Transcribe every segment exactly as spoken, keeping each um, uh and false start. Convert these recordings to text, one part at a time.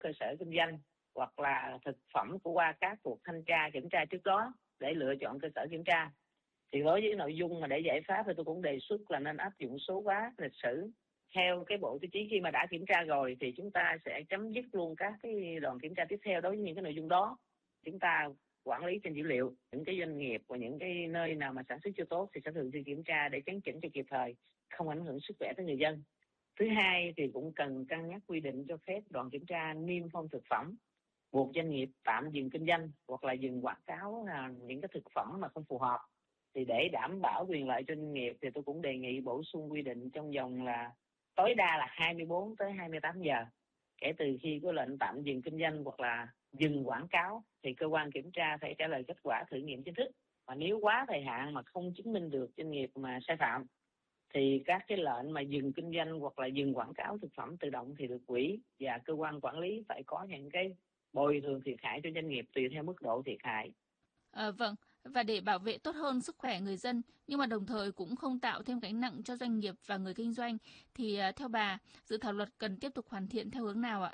cơ sở kinh doanh hoặc là thực phẩm của qua các cuộc thanh tra kiểm tra trước đó để lựa chọn cơ sở kiểm tra. Thì đối với nội dung mà để giải pháp thì tôi cũng đề xuất là nên áp dụng số hóa lịch sử. Theo cái bộ tiêu chí khi mà đã kiểm tra rồi thì chúng ta sẽ chấm dứt luôn các cái đoàn kiểm tra tiếp theo đối với những cái nội dung đó. Chúng ta quản lý trên dữ liệu, những cái doanh nghiệp và những cái nơi nào mà sản xuất chưa tốt thì sẽ thường xuyên kiểm tra để chấn chỉnh cho kịp thời, không ảnh hưởng sức khỏe tới người dân. Thứ hai thì cũng cần cân nhắc quy định cho phép đoàn kiểm tra niêm phong thực phẩm, buộc doanh nghiệp tạm dừng kinh doanh hoặc là dừng quảng cáo là những cái thực phẩm mà không phù hợp. Thì để đảm bảo quyền lợi cho doanh nghiệp thì tôi cũng đề nghị bổ sung quy định trong vòng là tối đa là hai mươi bốn tới hai mươi tám giờ kể từ khi có lệnh tạm dừng kinh doanh hoặc là dừng quảng cáo thì cơ quan kiểm tra phải trả lời kết quả thử nghiệm chính thức. Và nếu quá thời hạn mà không chứng minh được doanh nghiệp mà sai phạm thì các cái lệnh mà dừng kinh doanh hoặc là dừng quảng cáo thực phẩm tự động thì được hủy, và cơ quan quản lý phải có những cái bồi thường thiệt hại cho doanh nghiệp tùy theo mức độ thiệt hại. À, vâng, và để bảo vệ tốt hơn sức khỏe người dân nhưng mà đồng thời cũng không tạo thêm gánh nặng cho doanh nghiệp và người kinh doanh thì uh, theo bà, dự thảo luật cần tiếp tục hoàn thiện theo hướng nào ạ?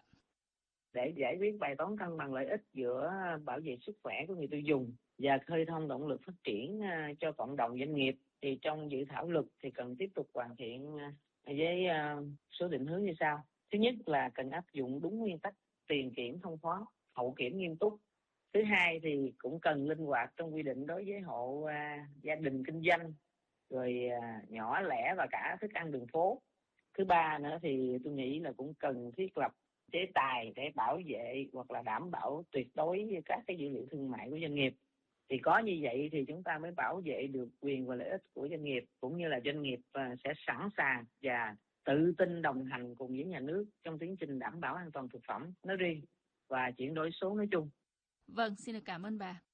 Để giải quyết bài toán cân bằng lợi ích giữa bảo vệ sức khỏe của người tiêu dùng và khơi thông động lực phát triển uh, cho cộng đồng doanh nghiệp thì trong dự thảo luật thì cần tiếp tục hoàn thiện uh, với uh, số định hướng như sau. Thứ nhất là cần áp dụng đúng nguyên tắc tiền kiểm thông thoáng, hậu kiểm nghiêm túc. Thứ hai thì cũng cần linh hoạt trong quy định đối với hộ à, gia đình kinh doanh, rồi à, nhỏ lẻ và cả thức ăn đường phố. Thứ ba nữa thì tôi nghĩ là cũng cần thiết lập chế tài để bảo vệ hoặc là đảm bảo tuyệt đối các cái dữ liệu thương mại của doanh nghiệp. Thì có như vậy thì chúng ta mới bảo vệ được quyền và lợi ích của doanh nghiệp, cũng như là doanh nghiệp à, sẽ sẵn sàng và tự tin đồng hành cùng với nhà nước trong tiến trình đảm bảo an toàn thực phẩm nói riêng và chuyển đổi số nói chung. Vâng, xin được cảm ơn bà.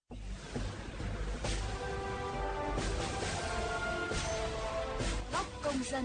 Góc công dân.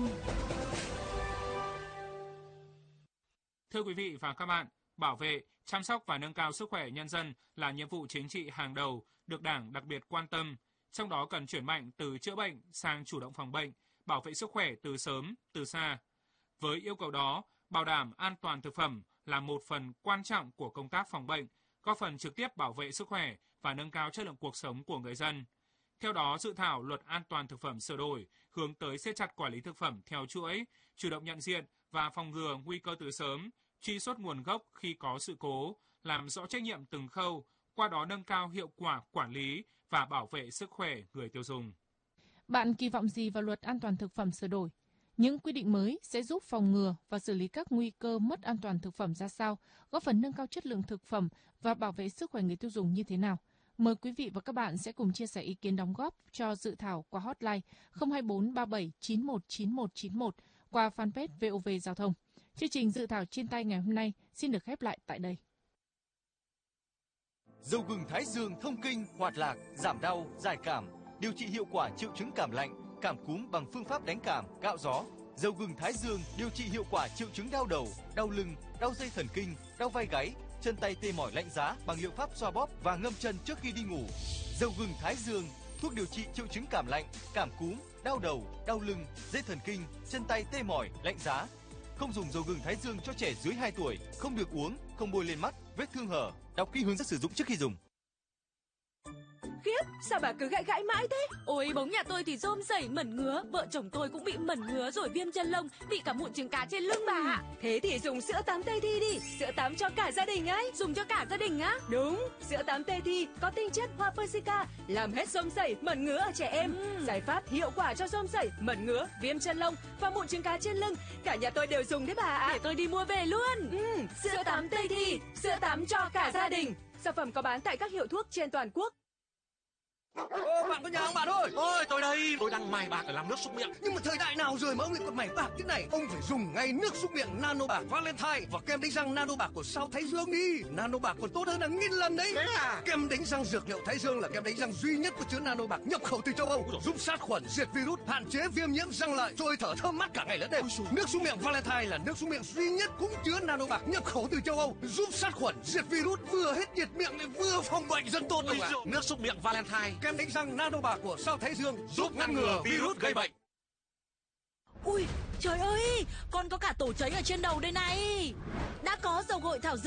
Thưa quý vị và các bạn, bảo vệ, chăm sóc và nâng cao sức khỏe nhân dân là nhiệm vụ chính trị hàng đầu được Đảng đặc biệt quan tâm, trong đó cần chuyển mạnh từ chữa bệnh sang chủ động phòng bệnh, bảo vệ sức khỏe từ sớm, từ xa. Với yêu cầu đó, bảo đảm an toàn thực phẩm là một phần quan trọng của công tác phòng bệnh, góp phần trực tiếp bảo vệ sức khỏe và nâng cao chất lượng cuộc sống của người dân. Theo đó, dự thảo luật an toàn thực phẩm sửa đổi hướng tới siết chặt quản lý thực phẩm theo chuỗi, chủ động nhận diện và phòng ngừa nguy cơ từ sớm, truy xuất nguồn gốc khi có sự cố, làm rõ trách nhiệm từng khâu, qua đó nâng cao hiệu quả quản lý và bảo vệ sức khỏe người tiêu dùng. Bạn kỳ vọng gì vào luật an toàn thực phẩm sửa đổi? Những quy định mới sẽ giúp phòng ngừa và xử lý các nguy cơ mất an toàn thực phẩm ra sao, góp phần nâng cao chất lượng thực phẩm và bảo vệ sức khỏe người tiêu dùng như thế nào? Mời quý vị và các bạn sẽ cùng chia sẻ ý kiến đóng góp cho dự thảo qua hotline không hai bốn ba bảy chín một chín một chín một qua fanpage vê o vê Giao thông. Chương trình dự thảo trên tay ngày hôm nay xin được khép lại tại đây. Dầu gừng Thái Dương thông kinh, hoạt lạc, giảm đau, giải cảm, điều trị hiệu quả triệu chứng cảm lạnh, cảm cúm bằng phương pháp đánh cảm, cạo gió. Dầu gừng Thái Dương điều trị hiệu quả triệu chứng đau đầu, đau lưng, đau dây thần kinh, đau vai gáy, chân tay tê mỏi lạnh giá bằng liệu pháp xoa bóp và ngâm chân trước khi đi ngủ. Dầu gừng Thái Dương, thuốc điều trị triệu chứng cảm lạnh, cảm cúm, đau đầu, đau lưng, dây thần kinh, chân tay tê mỏi, lạnh giá. Không dùng dầu gừng Thái Dương cho trẻ dưới hai tuổi, không được uống, không bôi lên mắt, vết thương hở. Đọc kỹ hướng dẫn sử dụng trước khi dùng. Khiếp, sao bà cứ gãi gãi mãi thế? Ôi, bóng nhà tôi thì rôm rẩy mẩn ngứa, vợ chồng tôi cũng bị mẩn ngứa rồi viêm chân lông, bị cả mụn trứng cá trên lưng bà ạ. Thế thì dùng sữa tắm Tây Thi đi, sữa tắm cho cả gia đình ấy. Dùng cho cả gia đình á? Đúng, sữa tắm Tây Thi có tinh chất hoa persica, làm hết rôm rẩy, mẩn ngứa ở trẻ em. Ừ. Giải pháp hiệu quả cho rôm rẩy, mẩn ngứa, viêm chân lông và mụn trứng cá trên lưng. Cả nhà tôi đều dùng đấy bà ạ. Để tôi đi mua về luôn. Ừ, sữa tắm Tây Thi, sữa tắm cho cả gia đình. Sản phẩm có bán tại các hiệu thuốc trên toàn quốc. Ô, bạn có nhà không bạn ơi? Ôi, tôi đây, tôi đang mài bạc để làm nước súc miệng. Nhưng mà thời đại nào rồi mà ông lại còn mài bạc thế này? Ông phải dùng ngay nước súc miệng Nano Bạc Valentine và kem đánh răng Nano Bạc của Sao Thái Dương đi. Nano Bạc còn tốt hơn là nghìn lần đấy. Thế à? Kem đánh răng dược liệu Thái Dương là kem đánh răng duy nhất có chứa Nano Bạc nhập khẩu từ châu Âu, giúp sát khuẩn, diệt virus, hạn chế viêm nhiễm răng lợi, trôi thở thơm mát cả ngày lẫn đêm. Nước súc miệng Valentine là nước súc miệng duy nhất cũng chứa Nano Bạc nhập khẩu từ châu Âu, giúp sát khuẩn, diệt virus, vừa hết nhiệt miệng lại vừa phòng bệnh rất tốt luôn ạ. Nước súc miệng Valentine, kem đánh răng Nano Bạc của Sao Thái Dương giúp ngăn ngừa virus gây bệnh. Ui, trời Trời ơi, con có cả tổ cháy ở trên đầu đây này. Đã có dầu gội thảo dược